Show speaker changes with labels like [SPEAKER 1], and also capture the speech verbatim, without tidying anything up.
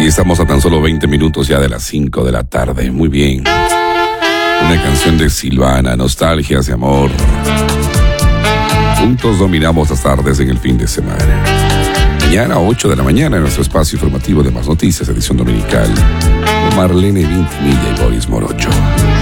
[SPEAKER 1] Y estamos a tan solo veinte minutos ya de las cinco de la tarde. Muy bien. Una canción de Silvana, nostalgias de amor. Juntos dominamos las tardes en el fin de semana. Mañana a ocho de la mañana en nuestro espacio informativo de Más Noticias, edición dominical, con Marlene Vintimilla y Boris Morocho.